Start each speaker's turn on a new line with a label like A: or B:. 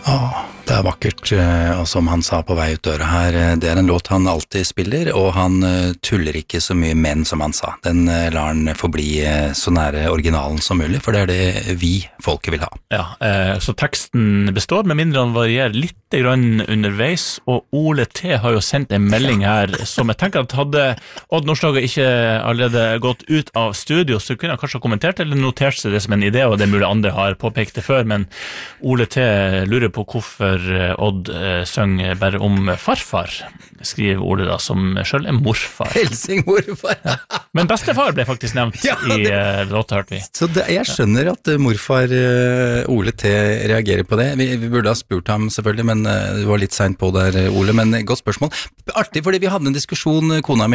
A: Det vakkert, og som han sa på vei ut døra her, det en låt han alltid spiller, og han tuller ikke så mye men som han sa. Den lar han forbli så nære originalen som mulig, for det det vi, folket, vil ha.
B: Ja, så teksten består, med mindre han varierer litt grann underveis, og Ole T. har jo sendt en melding her, som jeg tenker at hadde Odd Nordstoga ikke allerede gått ut av studio, så kunne han kanskje ha kommentert eller notert seg det som en idé, og det er mulig andre har påpekt det før, men Ole T. lurer på hvorfor Odd sønger bare om farfar, skriver Ole da, som selv morfar.
A: Helsing morfar!
B: Ja. Men bestefar ble faktisk nevnt i låta, hørte vi.
A: Så jeg skjønner at morfar Ole T. reagerer på det. Vi burde ha spurt ham selvfølgelig, men det var litt sent på der, Ole, men godt spørsmål. Artig, fordi vi hadde en diskusjon, kona mi